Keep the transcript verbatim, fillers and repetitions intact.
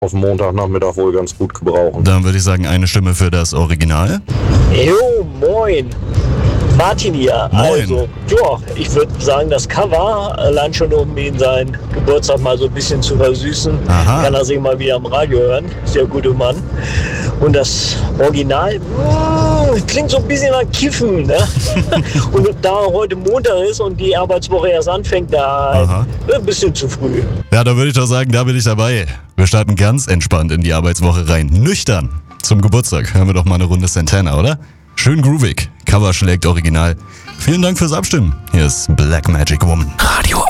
auf dem Montagnachmittag wohl ganz gut gebrauchen. Dann würde ich sagen, eine Stimme für das Original. Jo, moin. Martin hier. Moin. Also, ja, ich würde sagen, das Cover, allein schon um ihn seinen Geburtstag mal so ein bisschen zu versüßen, Aha. kann er sich mal wieder am Radio hören. Sehr guter Mann. Und das Original mh, klingt so ein bisschen nach Kiffen. Ne? Und da heute Montag ist und die Arbeitswoche erst anfängt, da Aha. ein bisschen zu früh. Ja, da würde ich doch sagen, da bin ich dabei. Wir starten ganz entspannt in die Arbeitswoche rein. Nüchtern. Zum Geburtstag hören wir doch mal eine Runde Santana, oder? Schön groovig. Cover schlägt Original. Vielen Dank fürs Abstimmen. Hier ist Black Magic Woman. Radio